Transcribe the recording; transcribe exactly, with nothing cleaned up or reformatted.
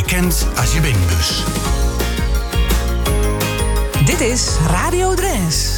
bekend als je beenbus. Dit is Radio Dres.